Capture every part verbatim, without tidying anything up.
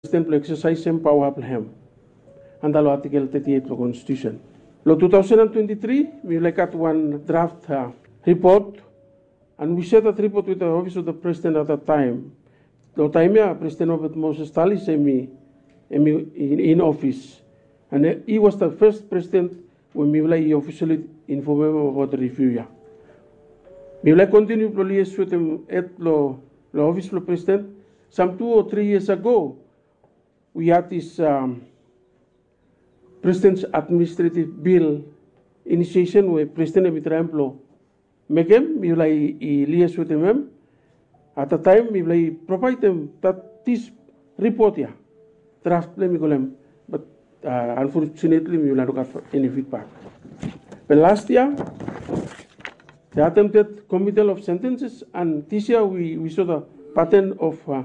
President exercise sem power hem. Andalo Article thirty-eight of the Constitution. Lo two thousand twenty-three, we like at one draft uh, report, and we shared that report with the Office of the President at that time. The time, yeah, President Robert Moses Tali me in, in office, and he was the first president when we like officially informed him about the review. We like continue to liaise with him at the office of the President. Some two or three years ago, we had this um, President's Administrative Bill initiation where President Mitramplo make him, we like liaise with him. At the time, we like provide them that this report here, draft them, but uh, unfortunately, we will not get any feedback. But last year, the attempted committal of sentences, and this year we, we saw the pattern of uh,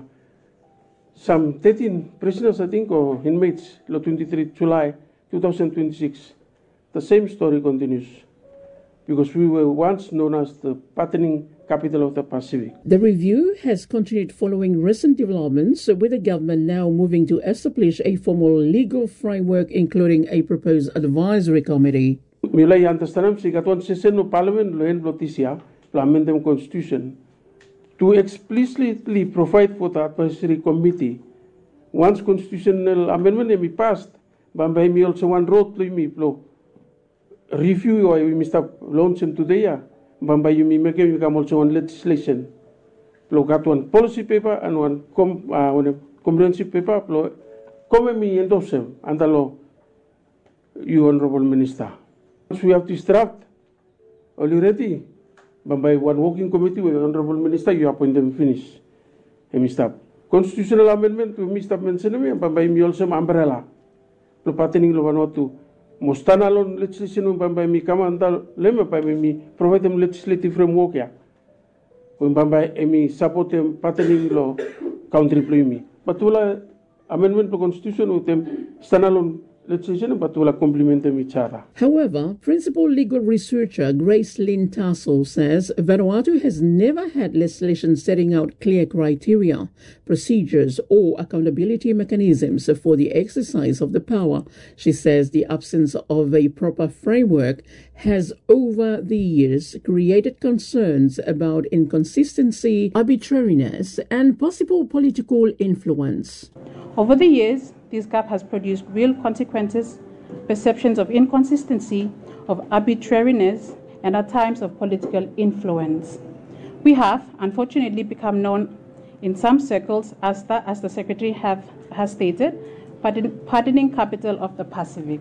some thirteen prisoners, I think, or inmates, twenty-three July two thousand twenty-six. The same story continues because we were once known as the patterning capital of the Pacific. The review has continued following recent developments, with the government now moving to establish a formal legal framework, including a proposed advisory committee. Mulai understand si katuan session of parliament loen noticia, amendment constitution, to explicitly provide for the advisory committee. Once constitutional amendment may be passed, Bambay me also one road to me flow. Review or we Mister launching today, Bambay you me make you come also one legislation. Flow got one policy paper and one com uh, one comprehensive paper, flow come me endorse them and the law, you honorable minister. Once we have this draft already, Bambay one working committee with honorable minister, you appoint them finish. And Mister Constitutional amendment to Mister mentioned me, Bambay me also umbrella. Lo patterning lo one to Mostana lon legislation Bambay me come and lemme by me provide them legislative framework ya. When Bambay me support them patterning law country play me. But wala amendment to constitution with them standalone legislation, but will complement them each other. However, principal legal researcher Grace Lynn Tassel says Vanuatu has never had legislation setting out clear criteria, procedures, or accountability mechanisms for the exercise of the power. She says the absence of a proper framework has over the years created concerns about inconsistency, arbitrariness, and possible political influence. Over the years, this gap has produced real consequences, perceptions of inconsistency, of arbitrariness, and at times of political influence. We have, unfortunately, become known in some circles as the, as the Secretary have, has stated, pardon, pardoning capital of the Pacific.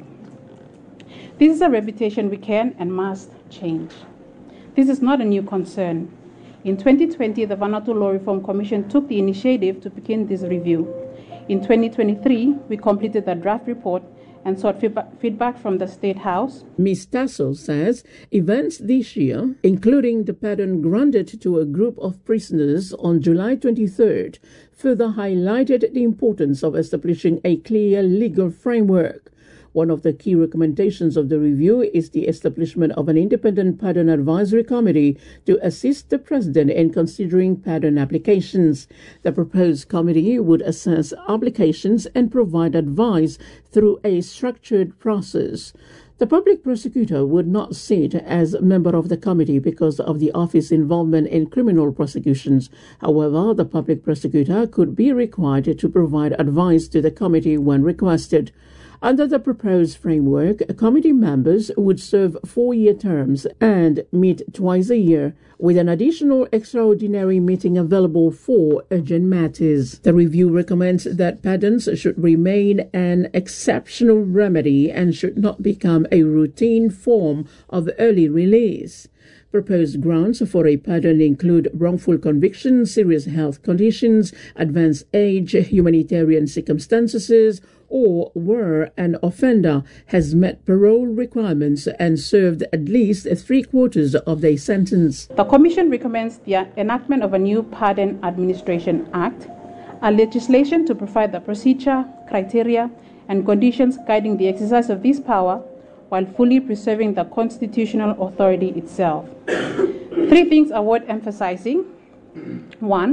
This is a reputation we can and must change. This is not a new concern. In twenty twenty, the Vanuatu Law Reform Commission took the initiative to begin this review. In twenty twenty-three, we completed the draft report and sought feedback from the State House. Miz Tassel says events this year, including the pardon granted to a group of prisoners on July twenty-third, further highlighted the importance of establishing a clear legal framework. One of the key recommendations of the review is the establishment of an independent pardon advisory committee to assist the President in considering pardon applications. The proposed committee would assess applications and provide advice through a structured process. The public prosecutor would not sit as a member of the committee because of the office's involvement in criminal prosecutions. However, the public prosecutor could be required to provide advice to the committee when requested. Under the proposed framework, committee members would serve four-year terms and meet twice a year, with an additional extraordinary meeting available for urgent matters. The review recommends that pardons should remain an exceptional remedy and should not become a routine form of early release. Proposed grounds for a pardon include wrongful conviction, serious health conditions, advanced age, humanitarian circumstances, or where an offender has met parole requirements and served at least three quarters of their sentence. The Commission recommends the enactment of a new Pardon Administration Act, a legislation to provide the procedure, criteria, and conditions guiding the exercise of this power while fully preserving the constitutional authority itself. Three things are worth emphasizing. One,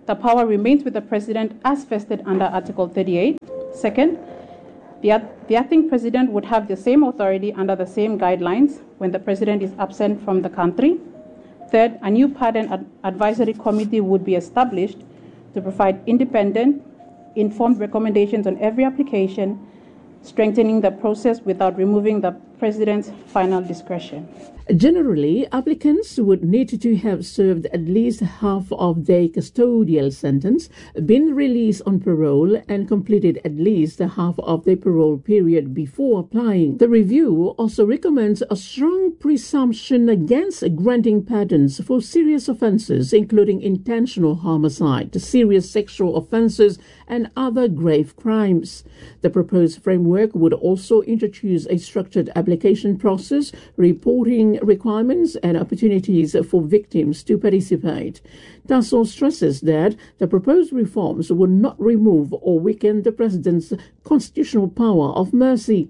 the power remains with the President as vested under Article thirty-eight. Second, the, the acting President would have the same authority under the same guidelines when the President is absent from the country. Third, a new Pardon Ad- Advisory Committee would be established to provide independent, informed recommendations on every application, strengthening the process without removing the President's final discretion. Generally, applicants would need to have served at least half of their custodial sentence, been released on parole, and completed at least half of their parole period before applying. The review also recommends a strong presumption against granting pardons for serious offences, including intentional homicide, serious sexual offences, and other grave crimes. The proposed framework would also introduce a structured application process, reporting requirements, and opportunities for victims to participate. Tasso stresses that the proposed reforms would not remove or weaken the President's constitutional power of mercy.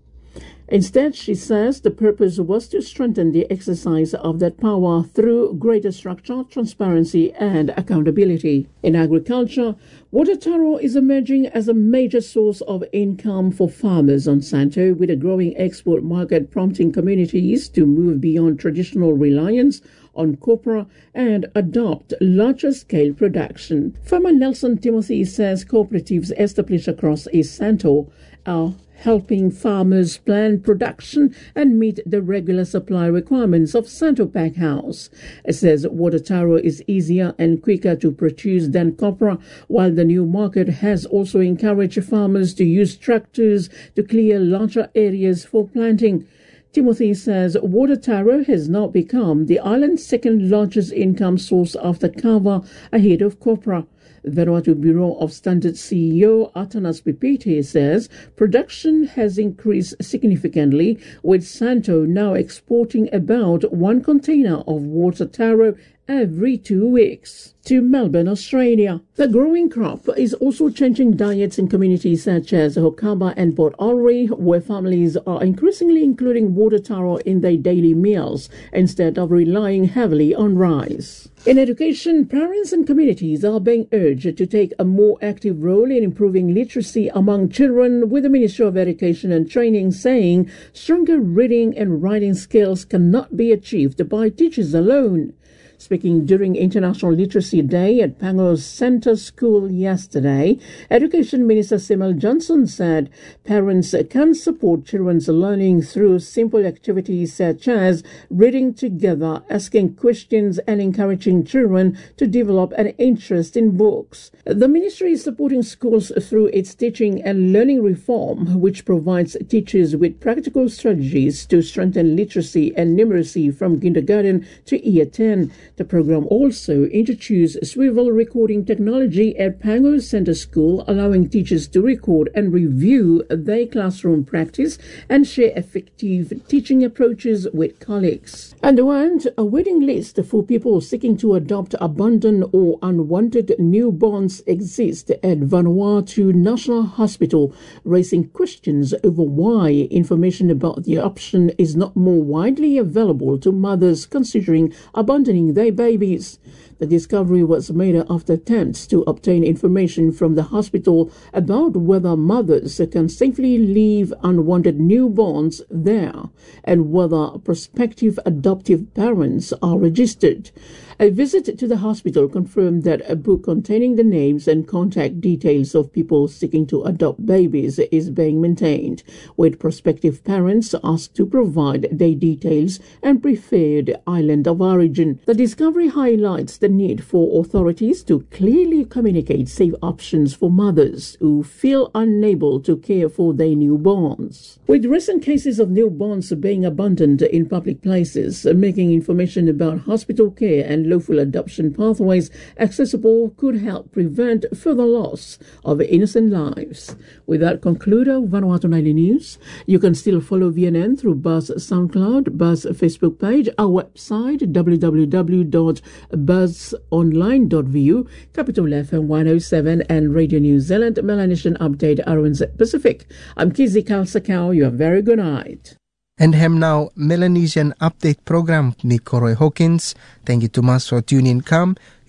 Instead, she says the purpose was to strengthen the exercise of that power through greater structure, transparency, and accountability. In agriculture, water taro is emerging as a major source of income for farmers on Santo, with a growing export market prompting communities to move beyond traditional reliance on copra and adopt larger-scale production. Farmer Nelson Timothy says cooperatives established across East Santo are helping farmers plan production and meet the regular supply requirements of Santo Pack House. It says water taro is easier and quicker to produce than copra, while the new market has also encouraged farmers to use tractors to clear larger areas for planting. Timothy says water taro has now become the island's second largest income source after kava, ahead of copra. Vanuatu Bureau of Standards C E O Atanas Pipiti says production has increased significantly, with Santo now exporting about one container of water taro every two weeks to Melbourne, Australia. The growing crop is also changing diets in communities such as Hokaba and Port Albury, where families are increasingly including water taro in their daily meals instead of relying heavily on rice. In education, parents and communities are being urged to take a more active role in improving literacy among children, with the Ministry of Education and Training saying stronger reading and writing skills cannot be achieved by teachers alone. Speaking during International Literacy Day at Pango's Centre School yesterday, Education Minister Simel Johnson said parents can support children's learning through simple activities such as reading together, asking questions, and encouraging children to develop an interest in books. The ministry is supporting schools through its teaching and learning reform, which provides teachers with practical strategies to strengthen literacy and numeracy from kindergarten to year ten. The program also introduced swivel recording technology at Pango Centre School, allowing teachers to record and review their classroom practice and share effective teaching approaches with colleagues. And a waiting list for people seeking to adopt abandoned or unwanted newborns exists at Vanuatu National Hospital, raising questions over why information about the option is not more widely available to mothers considering abandoning their babies. The discovery was made after attempts to obtain information from the hospital about whether mothers can safely leave unwanted newborns there and whether prospective adoptive parents are registered. A visit to the hospital confirmed that a book containing the names and contact details of people seeking to adopt babies is being maintained, with prospective parents asked to provide their details and preferred island of origin. The discovery highlights the need for authorities to clearly communicate safe options for mothers who feel unable to care for their newborns. With recent cases of newborns being abandoned in public places, making information about hospital care and lawful adoption pathways accessible could help prevent further loss of innocent lives. With that conclude our Vanuatu Nightly News. You can still follow V N N through Buzz SoundCloud, Buzz Facebook page, our website w w w dot buzz online dot v u, Capital F M one oh seven and Radio New Zealand Melanesian Update R N Z Pacific. I'm Kizzy Kalsakau. You have a very good night. And hem now Melanesian Update program ni Koroy Hawkins. Thank you too much for tuning in. Come.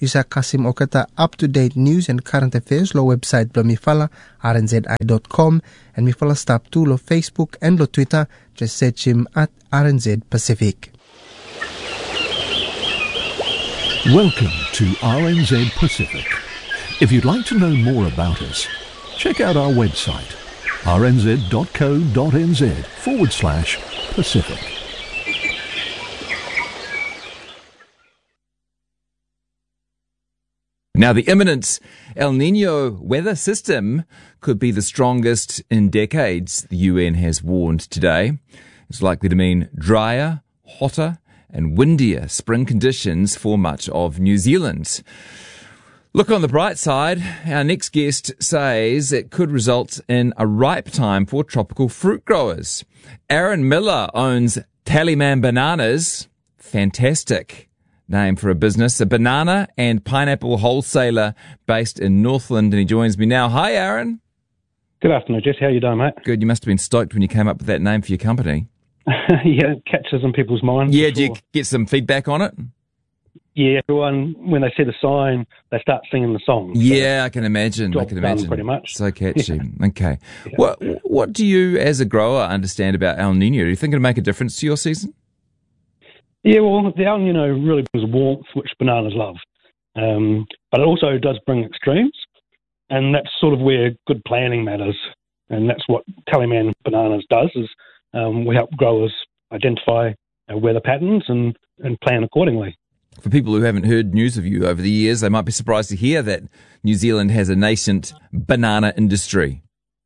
Isa Kasim Okata up-to-date news and current affairs lo website blo mifala r n z i dot com and mifala stop to lo Facebook and lo Twitter, just search him at R N Z Pacific. Welcome to R N Z Pacific. If you'd like to know more about us, check out our website r n z dot co dot n z forward slash Pacific. Now, the imminent El Niño weather system could be the strongest in decades, the U N has warned today. It's likely to mean drier, hotter, and windier spring conditions for much of New Zealand. Look on the bright side, our next guest says it could result in a ripe time for tropical fruit growers. Aaron Miller owns Tallyman Bananas. Fantastic name for a business, a banana and pineapple wholesaler based in Northland, and he joins me now. Hi, Aaron. Good afternoon, Jess. How you doing, mate? Good. You must have been stoked when you came up with that name for your company. Yeah, it catches in people's minds. Yeah, do you get some feedback on it? Yeah, everyone, when they see the sign, they start singing the song. So yeah, I can imagine. I can imagine. Pretty much. So catchy. Yeah. Okay. Yeah. What What do you, as a grower, understand about El Niño? Do you think it'll make a difference to your season? Yeah, well, the El Niño really brings warmth, which bananas love. Um, but it also does bring extremes, and that's sort of where good planning matters. And that's what Tallyman Bananas does, is um, we help growers identify uh, weather patterns and, and plan accordingly. For people who haven't heard news of you over the years, they might be surprised to hear that New Zealand has a nascent banana industry.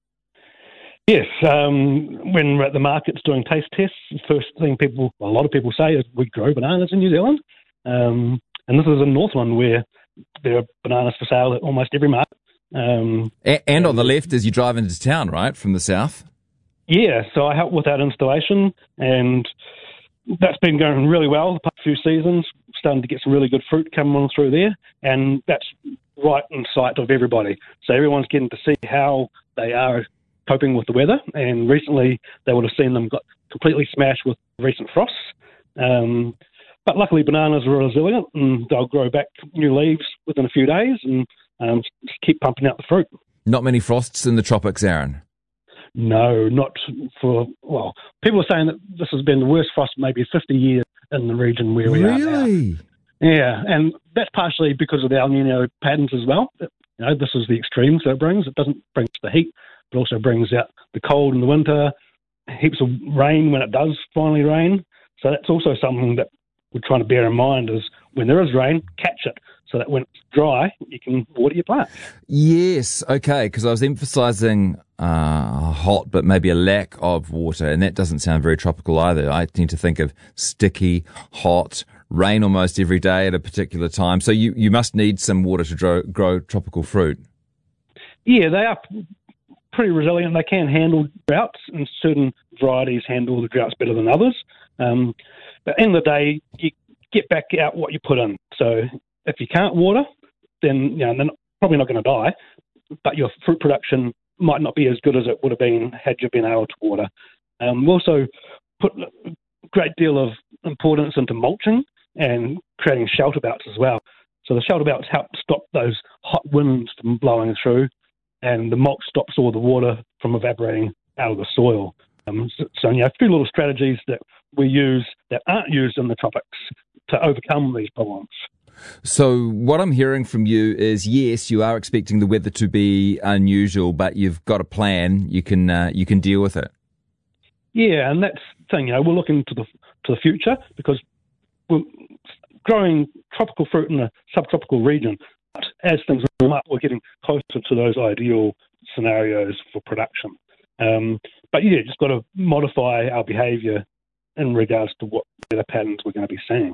Yes, um, when we're at the markets doing taste tests, the first thing people, well, a lot of people say is we grow bananas in New Zealand. Um, and this is in Northland where there are bananas for sale at almost every market. Um, and, and on the left as you drive into town, right, from the south? Yeah, so I help with that installation, and that's been going really well the past few seasons, starting to get some really good fruit coming on through there, and that's right in sight of everybody. So everyone's getting to see how they are coping with the weather, and recently they would have seen them got completely smashed with recent frosts. Um, but luckily bananas are resilient, and they'll grow back new leaves within a few days and um, just keep pumping out the fruit. Not many frosts in the tropics, Aaron. No, not for, well, people are saying that this has been the worst frost maybe fifty years in the region where we really? are now. Really? Yeah, and that's partially because of the El Niño patterns as well. You know, this is the extremes that it brings. It doesn't bring the heat, but also brings out the cold in the winter, heaps of rain when it does finally rain. So that's also something that we're trying to bear in mind, is when there is rain, catch it, so that when it's dry, you can water your plant. Yes, okay, because I was emphasising uh, hot, but maybe a lack of water, and that doesn't sound very tropical either. I tend to think of sticky, hot, rain almost every day at a particular time. So you, you must need some water to grow, grow tropical fruit. Yeah, they are pretty resilient. They can handle droughts, and certain varieties handle the droughts better than others. Um, but at the end of the day, you get back out what you put in. So if you can't water, then you know they're not, probably not going to die, but your fruit production might not be as good as it would have been had you been able to water. Um, we also put a great deal of importance into mulching and creating shelter belts as well. So the shelter belts help stop those hot winds from blowing through, and the mulch stops all the water from evaporating out of the soil. Um, so, so, you know, a few little strategies that we use that aren't used in the tropics to overcome these problems. So what I'm hearing from you is, yes, you are expecting the weather to be unusual, but you've got a plan. You can uh, you can deal with it. Yeah, and that's the thing. You know, we're looking to the to the future, because we're growing tropical fruit in a subtropical region. But as things warm up, we're getting closer to those ideal scenarios for production. Um, but yeah, just got to modify our behaviour in regards to what weather patterns we're going to be seeing.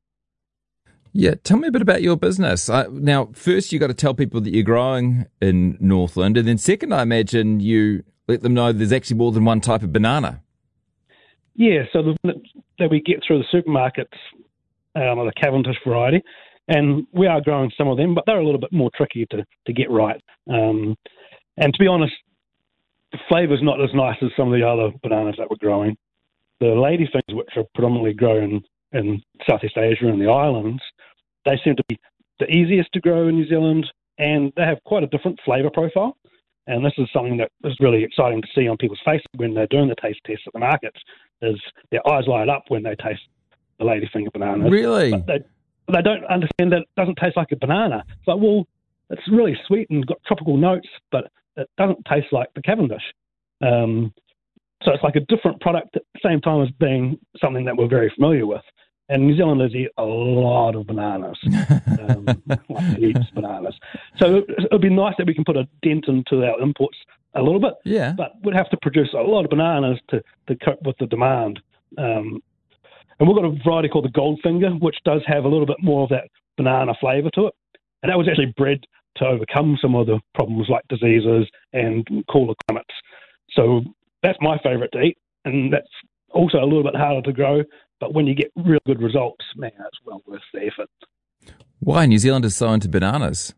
Yeah, tell me a bit about your business. Uh, now, first, you got to tell people that you're growing in Northland, and then second, I imagine you let them know there's actually more than one type of banana. Yeah, so the that we get through the supermarkets um, are the Cavendish variety, and we are growing some of them, but they're a little bit more tricky to, to get right. Um, and to be honest, the flavour's not as nice as some of the other bananas that we're growing. The ladyfingers, which are predominantly grown in Southeast Asia and the islands, they seem to be the easiest to grow in New Zealand, and they have quite a different flavour profile. And this is something that is really exciting to see on people's faces when they're doing the taste tests at the markets, is their eyes light up when they taste the ladyfinger banana. Really? But they, they don't understand that it doesn't taste like a banana. It's like, well, it's really sweet and got tropical notes, but it doesn't taste like the Cavendish. Um, so it's like a different product at the same time as being something that we're very familiar with. And New Zealanders eat a lot of bananas, um, like heaps of bananas. So it would be nice that we can put a dent into our imports a little bit, yeah. but we'd have to produce a lot of bananas to, to cope with the demand. Um, and we've got a variety called the Goldfinger, which does have a little bit more of that banana flavour to it. And that was actually bred to overcome some of the problems like diseases and cooler climates. So that's my favourite to eat, and that's also a little bit harder to grow. But when you get real good results, man, it's well worth the effort. Why are New Zealanders so into bananas?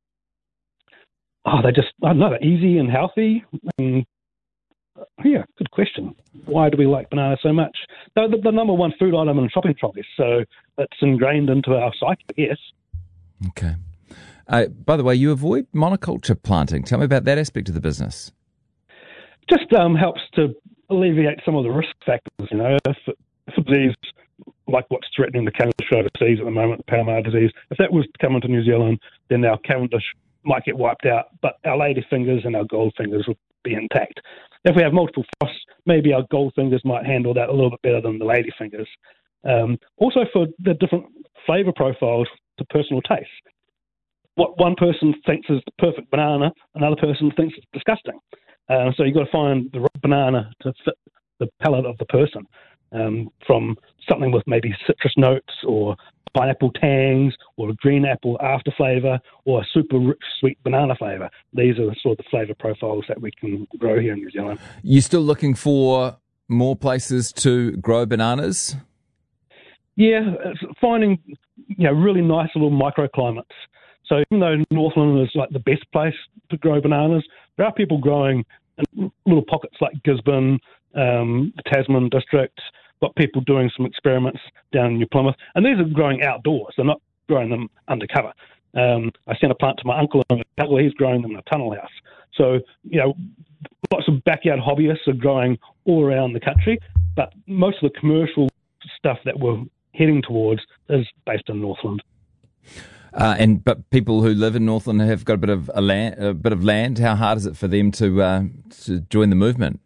Oh, they just, I don't know, they're easy and healthy. And, yeah, good question. Why do we like bananas so much? They're the, the number one food item in shopping trolleys, so it's ingrained into our psyche, I guess. Okay. Uh, by the way, you avoid monoculture planting. Tell me about that aspect of the business. Just um, helps to alleviate some of the risk factors, you know. If, if a disease like what's threatening the Cavendish overseas at the moment, the Palomar disease, if that was to come into New Zealand, then our Cavendish might get wiped out, but our ladyfingers and our goldfingers would be intact. If we have multiple frosts, maybe our goldfingers might handle that a little bit better than the ladyfingers. Um, also for the different flavour profiles to personal taste. What one person thinks is the perfect banana, another person thinks it's disgusting. Uh, so you've got to find the right banana to fit the palate of the person, um, from something with maybe citrus notes or pineapple tangs or a green apple after flavour or a super rich sweet banana flavour. These are the sort of the flavour profiles that we can grow here in New Zealand. You still looking for more places to grow bananas? Yeah, it's finding you know really nice little microclimates. So even though Northland is like the best place to grow bananas, there are people growing in little pockets like Gisborne, um, the Tasman district, got people doing some experiments down in New Plymouth, and these are growing outdoors. They're not growing them undercover. Um, I sent a plant to my uncle in Tackle. He's growing them in a tunnel house. So, you know, lots of backyard hobbyists are growing all around the country, but most of the commercial stuff that we're heading towards is based in Northland. Uh, and but people who live in Northland have got a bit of a land. A bit of land. How hard is it for them to uh, to join the movement?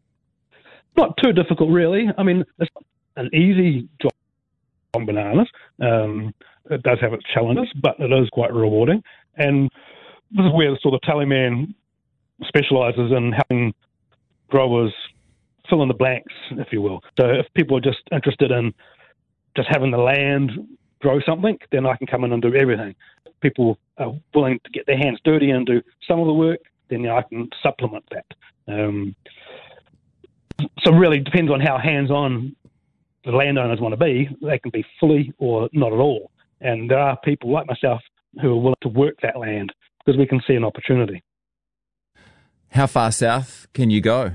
Not too difficult, really. I mean, it's an easy job on bananas. Um, it does have its challenges, but it is quite rewarding. And this is where the sort of Tallyman specialises in helping growers fill in the blanks, if you will. So if people are just interested in just having the land grow something, then I can come in and do everything. If people are willing to get their hands dirty and do some of the work, then you know, I can supplement that. Um, so it really depends on how hands-on the landowners want to be. They can be fully or not at all. And there are people like myself who are willing to work that land because we can see an opportunity. How far south can you go?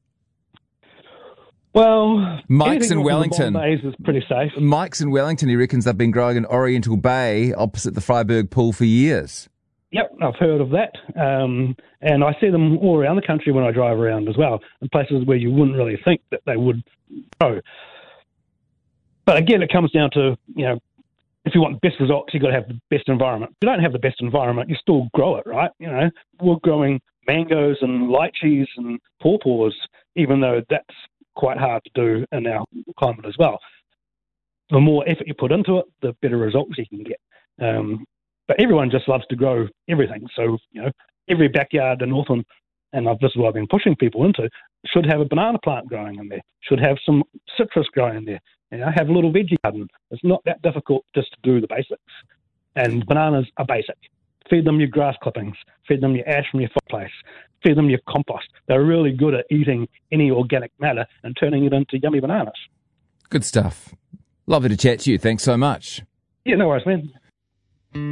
Well, Mike's in Wellington. The Bays is pretty safe. Mike's in Wellington. He reckons they've been growing in Oriental Bay opposite the Freiburg Pool for years. Yep, I've heard of that. Um, and I see them all around the country when I drive around as well, in places where you wouldn't really think that they would grow. But again, it comes down to, you know, if you want the best results, you've got to have the best environment. If you don't have the best environment, you still grow it, right? You know, we're growing mangoes and lychees and pawpaws, even though that's quite hard to do in our climate as well. The more effort you put into it, the better results you can get. Um, but everyone just loves to grow everything. So, you know, every backyard in Northland, and this is what I've been pushing people into, should have a banana plant growing in there, should have some citrus growing in there, you know, have a little veggie garden. It's not that difficult just to do the basics. And bananas are basic. Feed them your grass clippings, feed them your ash from your fireplace, feed them your compost. They're really good at eating any organic matter and turning it into yummy bananas. Good stuff. Lovely to chat to you. Thanks so much. Yeah, no worries, man.